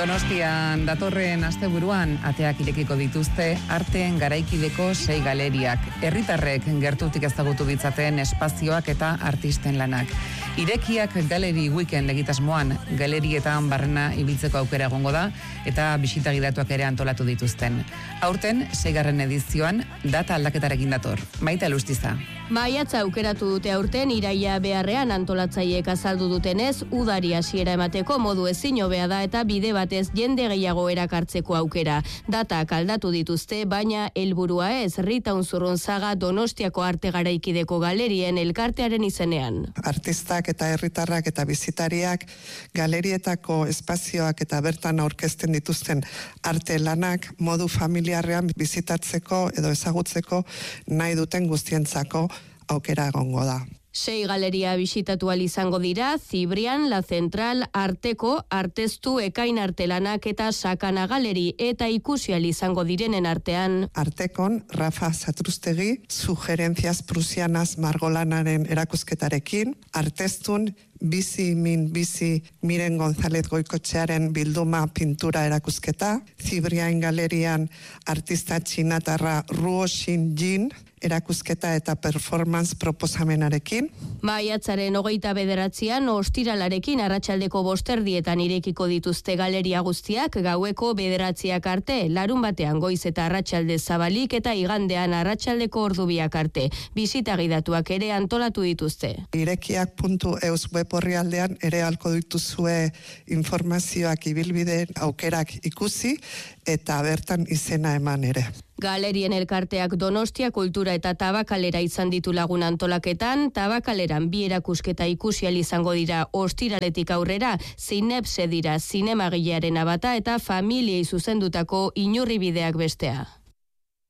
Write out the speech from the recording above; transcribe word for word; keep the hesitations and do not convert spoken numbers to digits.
Donostian datorren asteburuan ateak irekiko dituzte arteen garaikideko sei galeriak. Herritarrek gertutik ezagutu ditzaten espazioak eta artisten lanak. Irekiak galeri weekend egitasmoan galerietan barrena ibiltzeko aukera egongo da eta bisita gidatuak ere antolatu dituzten. Aurten seigarren edizioan data aldaketarekin dator. Maite Alustiza. Maiatza aukeratu dute aurten iraila beharrean antolatzaileek azaldu dutenez, udari hasiera emateko modu ezin hobea da eta bide batez jende gehiago erakartzeko aukera. Datak aldatu dituzte, baina helburua ez, Rita Unzurrunzaga Donostiako arte garaikideko galerien elkartearen izenean. Artistak eta herritarrak eta bizitariak galerietako espazioak eta bertan aurkezten dituzten arte lanak modu familiarrean bizitatzeko edo ezagutzeko nahi duten guztientzako aukera egongo da. Sei galeria bisitatu ahal izango dira, Zibrian, La Central, Arteko, Artestu, Ekain Artelanak eta Sakana Galeri eta ikusi ahal izango direnen artean. Artekon, Rafa Satrustegi, Sugerencias Prusianas Margolanaren erakusketarekin, Artestun, Bizi min bizi Miren González Goikotxearen bilduma pintura erakusketa, Zibrian Galerian artista txinatarra Ruo Xin Jin erakusketa eta performance proposamenarekin. Maiatzaren hogeita bederatzian ostiralarekin arratsaldeko bosterdietan irekiko dituzte galeria guztiak gaueko bederatziak arte, larun batean goiz eta arratsalde zabalik eta igandean arratsaldeko ordubiak arte. Bisita gidatuak ere antolatu dituzte. Irekiak puntu eus web orrialdean ere alko dituzue informazioak ibilbide aukerak ikusi eta bertan izena eman ere. Galerien elkarteak Donostia kultura eta tabakalera izan ditu lagun antolaketan, tabakaleran bi erakusketa ikusi ahal izango dira ostiraletik aurrera, Zinepse dira zinemagilearen abata eta familiei zuzendutako inurribideak bestea.